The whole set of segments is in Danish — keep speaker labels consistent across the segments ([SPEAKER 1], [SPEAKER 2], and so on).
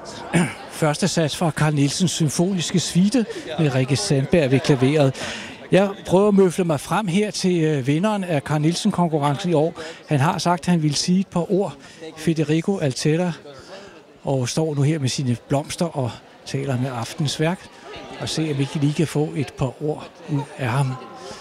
[SPEAKER 1] Første sats fra Carl Nielsens symfoniske suite med Rikke Sandberg ved klaveret. Jeg prøver at møfle mig frem her til vinderen af Carl Nielsen-konkurrencen i år. Han har sagt, at han ville sige et par ord. Federico Altera, og står nu her med sine blomster og taler med aftens værk. Og se, om vi ikke lige kan få et par ord ud af ham.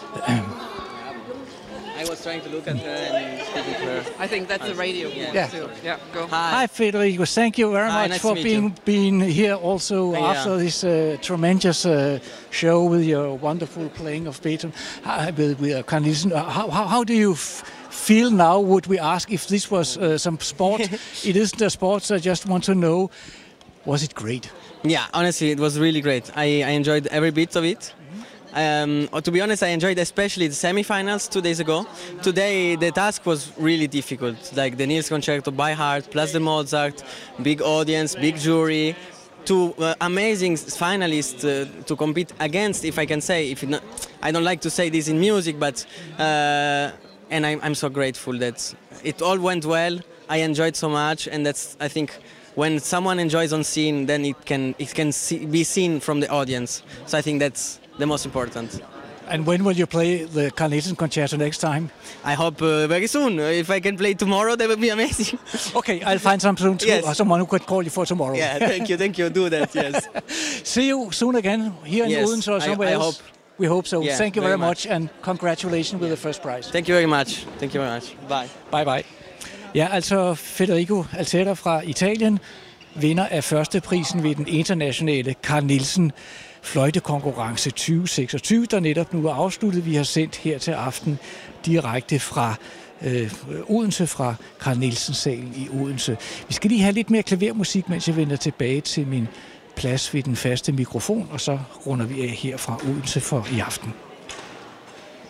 [SPEAKER 2] I was trying to look at her and speaking to her.
[SPEAKER 3] I think that's the radio.
[SPEAKER 1] Yeah.
[SPEAKER 3] Too. Yeah, go.
[SPEAKER 1] Hi, Federico. Thank you very much
[SPEAKER 2] nice
[SPEAKER 1] for
[SPEAKER 2] to meet
[SPEAKER 1] being here also
[SPEAKER 2] Yeah.
[SPEAKER 1] after this tremendous show with your wonderful playing of Beethoven with Carl Nielsen. How do you feel now, would we ask, if this was some sport? It isn't a sport, so I just want to know, was it great?
[SPEAKER 2] Yeah, honestly, it was really great. I enjoyed every bit of it. To be honest, I enjoyed especially the semi-finals 2 days ago. Today, the task was really difficult, like the Niels concerto by heart, plus the Mozart, big audience, big jury, two amazing finalists to compete against, if I can say. I don't like to say this in music, but and I'm so grateful that it all went well. I enjoyed so much, and that's, I think, when someone enjoys on scene, then it can be seen from the audience. So I think that's the most important.
[SPEAKER 1] And when will you play the Carl Nielsen concerto next time?
[SPEAKER 2] I hope very soon. If I can play tomorrow, that would be amazing.
[SPEAKER 1] Okay, I'll find someone who could call you for tomorrow.
[SPEAKER 2] Yeah, thank you. Do that, yes.
[SPEAKER 1] See you soon again here in Odense or somewhere
[SPEAKER 2] I
[SPEAKER 1] else.
[SPEAKER 2] hope.
[SPEAKER 1] We hope so.
[SPEAKER 2] Yeah,
[SPEAKER 1] Thank you
[SPEAKER 2] very
[SPEAKER 1] very much, and congratulations with the first prize.
[SPEAKER 2] Thank you very much. Thank you very much. Bye.
[SPEAKER 1] Bye bye. Ja, altså Federico Altera fra Italien, vinder af førsteprisen ved den internationale Carl Nielsen fløjtekonkurrence 2026, der netop nu er afsluttet. Vi har sendt her til aften direkte fra Odense, fra Carl Nielsen-salen i Odense. Vi skal lige have lidt mere klavermusik, mens jeg vender tilbage til min plads ved den faste mikrofon, og så runder vi af her fra Odense for i aften.